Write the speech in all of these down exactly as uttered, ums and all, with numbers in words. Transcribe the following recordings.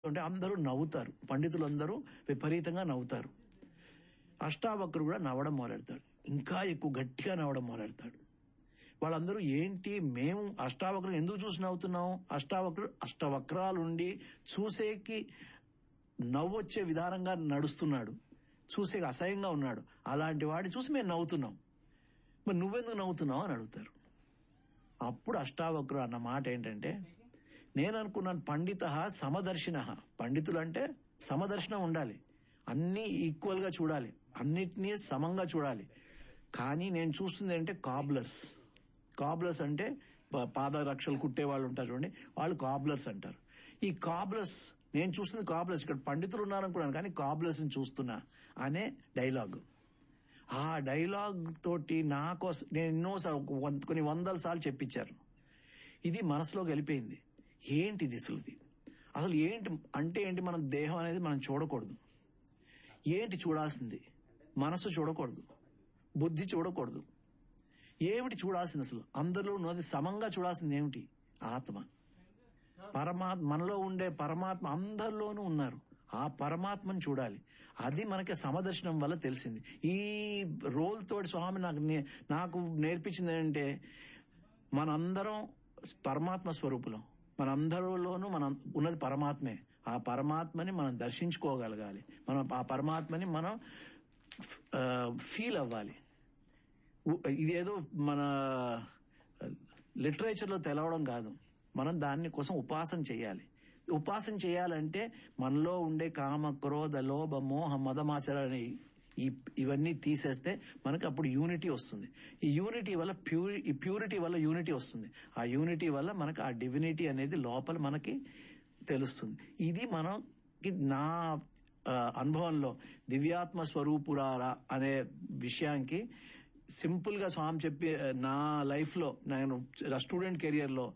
అంటే అందరూ నవ్వుతారు, పండితులందరూ విపరీతంగా నవ్వుతారు. అష్టావక్రుడు కూడా నవ్వడం మొదలెడతాడు, ఇంకా ఎక్కువ గట్టిగా నవ్వడం మొదలెడతాడు. వాళ్ళందరూ ఏంటి మేము అష్టావక్రుడు ఎందుకు చూసి నవ్వుతున్నాం, అష్టావక్రుడు అష్టవక్రాలుండి చూసేకి నవ్వొచ్చే విధానంగా నడుస్తున్నాడు, చూసేకి అసహ్యంగా ఉన్నాడు, అలాంటి వాడిని చూసి మేము నవ్వుతున్నాం, మరి నువ్వెందుకు నవ్వుతున్నావు అని అడుగుతారు. అప్పుడు అష్టావక్రుడు అన్న మాట ఏంటంటే, నేను అనుకున్నాను పండిత సమదర్శిన, పండితులు అంటే సమదర్శనం ఉండాలి, అన్నీ ఈక్వల్ గా చూడాలి, అన్నిటినీ సమంగా చూడాలి. కానీ నేను చూస్తుంది అంటే కాబ్లర్స్. కాబ్లర్స్ అంటే పాదరక్షలు కుట్టే వాళ్ళు ఉంటారు చూడండి, వాళ్ళు కాబ్లర్స్ అంటారు. ఈ కాబ్లర్స్ నేను చూస్తుంది కాబ్లర్స్, ఇక్కడ పండితులు ఉన్నారనుకున్నాను కానీ కాబ్లర్స్ ని చూస్తున్నా అనే డైలాగ్. ఆ డైలాగ్ తోటి నా కోసం నేను ఎన్నోసార్లు కొన్ని వందల సార్లు చెప్పించారు. ఇది మనసులోకి వెళ్ళిపోయింది. ఏంటిది అసలుది, అసలు ఏంటి అంటే ఏంటి, మన దేహం అనేది మనం చూడకూడదు. ఏంటి చూడాల్సింది, మనసు చూడకూడదు, బుద్ధి చూడకూడదు. ఏమిటి చూడాల్సింది అసలు, అందరిలో ఉన్నది సమంగా చూడాల్సింది ఏమిటి, ఆత్మ. పరమాత్మ, మనలో ఉండే పరమాత్మ అందరిలోనూ ఉన్నారు, ఆ పరమాత్మని చూడాలి. అది మనకి సమదర్శనం వల్ల తెలిసింది. ఈ రోల్ తోటి స్వామి నాకు నాకు నేర్పించింది ఏంటంటే, మనందరం పరమాత్మ స్వరూపులం, మనందరిలోనూ మనం ఉన్నది పరమాత్మే. ఆ పరమాత్మని మనం దర్శించుకోగలగాలి, మనం ఆ పరమాత్మని మనం ఫీల్ అవ్వాలి. ఇదేదో మన లిటరేచర్లో తెలవడం కాదు, మనం దాన్ని కోసం ఉపాసన చేయాలి. ఉపాసన చేయాలంటే మనలో ఉండే కామ క్రోధ లోభ మోహ మదమాసలని ఇవన్నీ తీసేస్తే మనకు అప్పుడు యూనిటీ వస్తుంది. ఈ యూనిటీ వల్ల ప్యూరి ఈ ప్యూరిటీ వల్ల యూనిటీ వస్తుంది. ఆ యూనిటీ వల్ల మనకు ఆ డివినిటీ అనేది లోపల మనకి తెలుస్తుంది. ఇది మనకి నా అనుభవంలో దివ్యాత్మ స్వరూపురారా అనే విషయానికి సింపుల్ గా స్వామి చెప్పి నా లైఫ్ లో, నేను స్టూడెంట్ కెరియర్ లో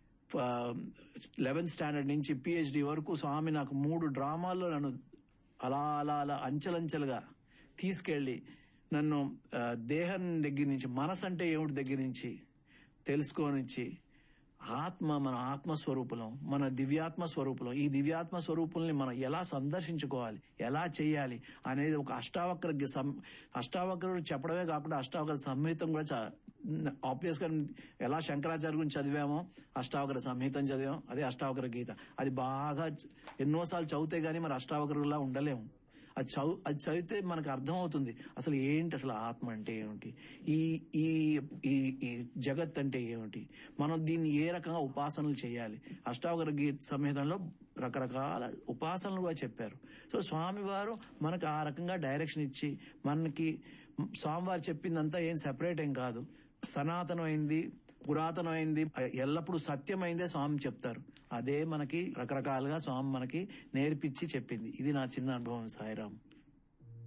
లెవెన్త్ స్టాండర్డ్ నుంచి పిహెచ్డి వరకు స్వామి నాకు మూడు డ్రామాల్లో నన్ను అలా అలా అలా అంచెలంచెలుగా తీసుకెళ్లి నన్ను దేహం దగ్గర నుంచి, మనసు అంటే ఏమిటి దగ్గర నుంచి తెలుసుకోనిచ్చి, ఆత్మ మన ఆత్మస్వరూపులం, మన దివ్యాత్మ స్వరూపులం, ఈ దివ్యాత్మ స్వరూపుల్ని మనం ఎలా సందర్శించుకోవాలి, ఎలా చేయాలి అనేది ఒక అష్టావక్ర అష్టావక్రుడు చెప్పడమే కాకుండా అష్టావక్ర సంహితం కూడా ఆబ్వియస్ గా ఎలా శంకరాచార్య గురించి చదివామో అష్టావక్ర సంహితం చదివాం, అదే అష్టావక్ర గీత. అది బాగా ఎన్నోసార్లు చదివితే గానీ మరి అష్టావక్రులా ఉండలేము. అది చదువు అది చదివితే మనకు అర్థమవుతుంది అసలు ఏంటి, అసలు ఆత్మ అంటే ఏమిటి, ఈ ఈ ఈ జగత్ అంటే ఏమిటి, మనం దీన్ని ఏ రకంగా ఉపాసనలు చేయాలి. అష్టావక్ర గీత సంహితంలో రకరకాల ఉపాసనలు కూడా చెప్పారు. సో స్వామివారు మనకు ఆ రకంగా డైరెక్షన్ ఇచ్చి, మనకి స్వామివారు చెప్పిందంతా ఏం సెపరేట్ ఏం కాదు, సనాతనమైంది, పురాతనమైంది, ఎల్లప్పుడూ సత్యమైందే స్వామి చెప్తారు. అదే మనకి రకరకాలుగా స్వామి మనకి నేర్పించి చెప్పింది. ఇది నా చిన్న అనుభవం. సాయిరాం.